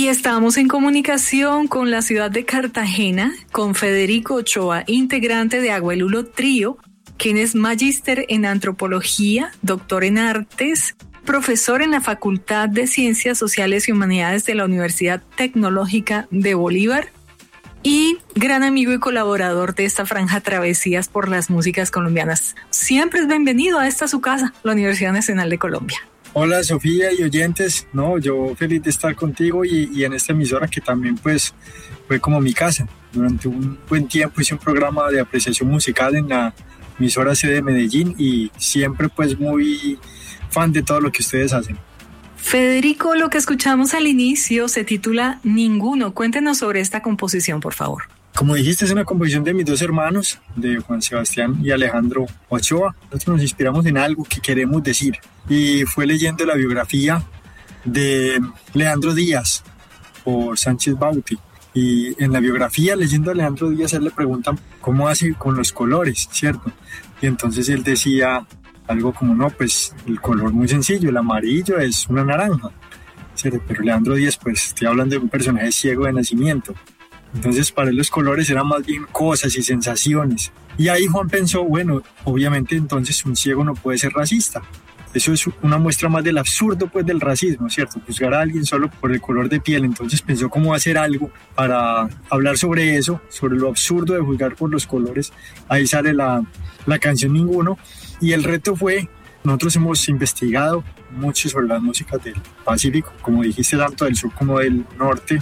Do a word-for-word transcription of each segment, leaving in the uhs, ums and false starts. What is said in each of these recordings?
Y estamos en comunicación con la ciudad de Cartagena, con Federico Ochoa, integrante de Agua el Hulo Trío, quien es magíster en antropología, doctor en artes, profesor en la Facultad de Ciencias Sociales y Humanidades de la Universidad Tecnológica de Bolívar y gran amigo y colaborador de esta franja Travesías por las Músicas Colombianas. Siempre es bienvenido a esta su casa, la Universidad Nacional de Colombia. Hola Sofía y oyentes, no, yo feliz de estar contigo y, y en esta emisora que también pues fue como mi casa. Durante un buen tiempo hice un programa de apreciación musical en la emisora C de Medellín y siempre pues muy fan de todo lo que ustedes hacen. Federico, lo que escuchamos al inicio se titula Ninguno. Cuéntenos sobre esta composición, por favor. Como dijiste, es una composición de mis dos hermanos, de Juan Sebastián y Alejandro Ochoa. Nosotros nos inspiramos en algo que queremos decir y fue leyendo la biografía de Leandro Díaz por Sánchez Bauti. Y en la biografía, leyendo a Leandro Díaz, él le preguntan cómo hace con los colores, ¿cierto? Y entonces él decía algo como, no, pues el color muy sencillo, el amarillo es una naranja, ¿cierto? Pero Leandro Díaz, pues estoy hablando de un personaje ciego de nacimiento. Entonces para él los colores eran más bien cosas y sensaciones. Y ahí Juan pensó, bueno, obviamente entonces un ciego no puede ser racista. Eso es una muestra más del absurdo pues del racismo, ¿cierto? Juzgar a alguien solo por el color de piel. Entonces pensó cómo hacer algo para hablar sobre eso, sobre lo absurdo de juzgar por los colores. Ahí sale la, la canción Ninguno. Y el reto fue, nosotros hemos investigado mucho sobre las músicas del Pacífico, como dijiste, tanto del sur como del norte,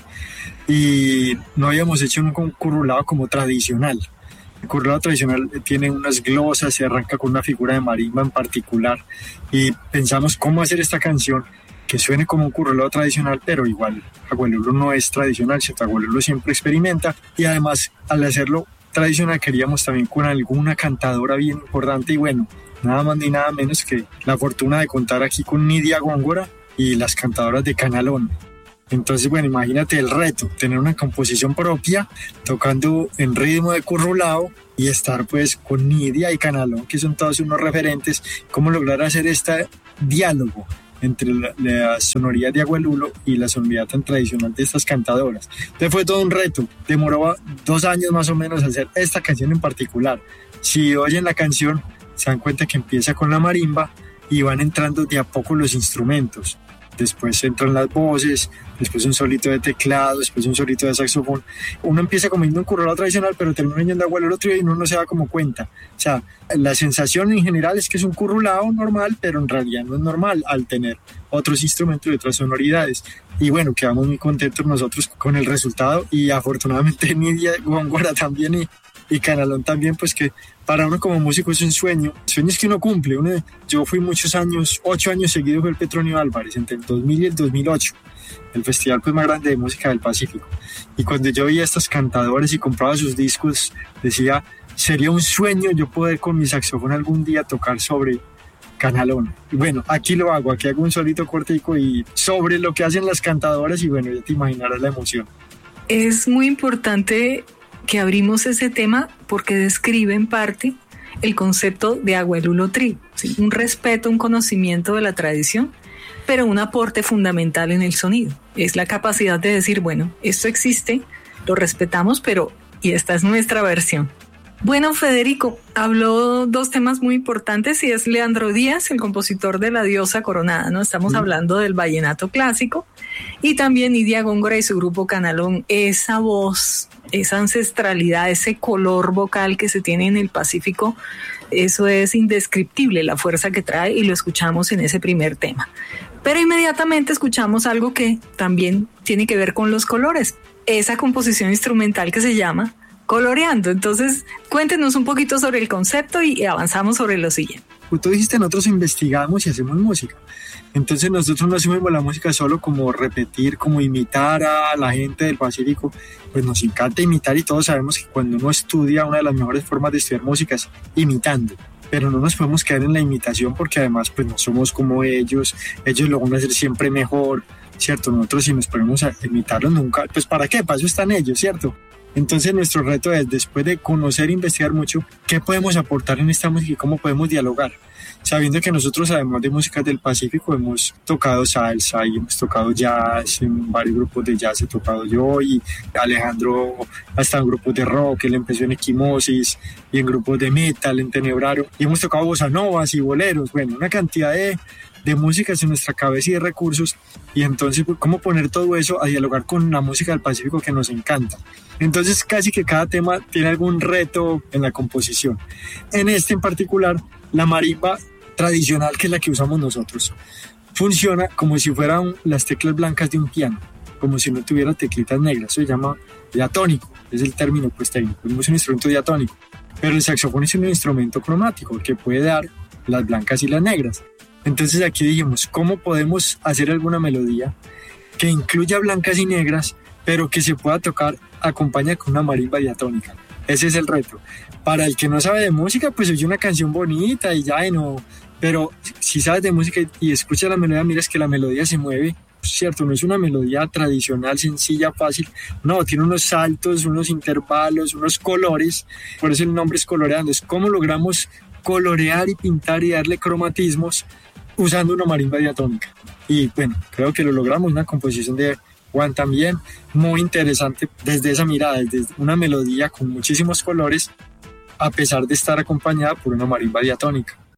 y no habíamos hecho un currulado como tradicional. El currulado tradicional tiene unas glosas, se arranca con una figura de marimba en particular, y pensamos cómo hacer esta canción que suene como un currulado tradicional, pero igual Agua el Hulo no es tradicional, ¿cierto? Agua el Hulo siempre experimenta, y además al hacerlo tradicional queríamos también con alguna cantadora bien importante, y bueno, nada más ni nada menos que la fortuna de contar aquí con Nidia Góngora y las cantadoras de Canalón. Entonces, bueno, imagínate el reto, tener una composición propia, tocando en ritmo de currulao y estar pues con Nidia y Canalón, que son todos unos referentes, cómo lograr hacer este diálogo entre la, la sonoridad de Agua el Hulo y la sonoridad tan tradicional de estas cantadoras. Entonces fue todo un reto, demoró dos años más o menos hacer esta canción en particular. Si oyen la canción, se dan cuenta que empieza con la marimba y van entrando de a poco los instrumentos. Después entran las voces, después un solito de teclado, después un solito de saxofón. Uno empieza como yendo un currulao tradicional, pero termina yendo a Agua el Hulo Trío y uno no se da como cuenta. O sea, la sensación en general es que es un currulao normal, pero en realidad no es normal al tener otros instrumentos y otras sonoridades. Y bueno, quedamos muy contentos nosotros con el resultado y afortunadamente Nidia Góngora también y, y Canalón también, pues que para uno como músico es un sueño, sueños que uno cumple. Uno, yo fui muchos años, ocho años seguidos fue el Petronio Álvarez, entre el dos mil y el dos mil ocho, el festival pues más grande de música del Pacífico. Y cuando yo veía a estos cantadores y compraba sus discos, decía, sería un sueño yo poder con mi saxofón algún día tocar sobre Canalón. Y bueno, aquí lo hago, aquí hago un solito cortico y sobre lo que hacen las cantadoras y bueno, ya te imaginarás la emoción. Es muy importante que abrimos ese tema porque describe en parte el concepto de Agua el Hulo Trío, ¿sí? Un respeto, un conocimiento de la tradición, pero un aporte fundamental en el sonido. Es la capacidad de decir, bueno, esto existe, lo respetamos, pero y esta es nuestra versión. Bueno, Federico, habló dos temas muy importantes y es Leandro Díaz, el compositor de La Diosa Coronada, ¿no? Estamos sí. hablando del vallenato clásico, y también Nidia Góngora y su grupo Canalón, esa voz, esa ancestralidad, ese color vocal que se tiene en el Pacífico, eso es indescriptible, la fuerza que trae, y lo escuchamos en ese primer tema. Pero inmediatamente escuchamos algo que también tiene que ver con los colores, esa composición instrumental que se llama Coloreando. Entonces, cuéntenos un poquito sobre el concepto y avanzamos sobre lo siguiente. Tú dijiste, nosotros investigamos y hacemos música. Entonces nosotros no hacemos la música solo como repetir, como imitar a la gente del Pacífico. Pues nos encanta imitar y todos sabemos que cuando uno estudia, una de las mejores formas de estudiar música es imitando. Pero no nos podemos quedar en la imitación porque además pues no somos como ellos. Ellos lo van a hacer siempre mejor, ¿cierto? Nosotros si nos ponemos a imitarlos nunca, pues ¿para qué? Para eso están ellos, ¿cierto? Entonces nuestro reto es, después de conocer e investigar mucho, ¿qué podemos aportar en esta música y cómo podemos dialogar? Sabiendo que nosotros, además de músicas del Pacífico, hemos tocado salsa y hemos tocado jazz, en varios grupos de jazz he tocado yo, y Alejandro hasta en grupos de rock, él empezó en Equimosis, y en grupos de metal, en Tenebrario, y hemos tocado bossa novas y boleros, bueno, una cantidad de, de músicas en nuestra cabeza y de recursos, y entonces cómo poner todo eso a dialogar con la música del Pacífico que nos encanta. Entonces casi que cada tema tiene algún reto en la composición. En este en particular, la marimba tradicional, que es la que usamos nosotros, funciona como si fueran las teclas blancas de un piano, como si no tuviera teclitas negras. Eso se llama diatónico, es el término pues técnico, es un instrumento diatónico. Pero el saxofón es un instrumento cromático que puede dar las blancas y las negras. Entonces aquí dijimos, ¿cómo podemos hacer alguna melodía que incluya blancas y negras, pero que se pueda tocar acompañada con una marimba diatónica? Ese es el reto. Para el que no sabe de música, pues oye una canción bonita y ya, y no. Pero si sabes de música y escuchas la melodía, miras que la melodía se mueve, cierto, no es una melodía tradicional, sencilla, fácil. No, tiene unos saltos, unos intervalos, unos colores. Por eso el nombre es coloreando. Es cómo logramos colorear y pintar y darle cromatismos usando una marimba diatónica. Y bueno, creo que lo logramos. Una composición de Juan también muy interesante desde esa mirada, desde una melodía con muchísimos colores, a pesar de estar acompañada por una marimba diatónica.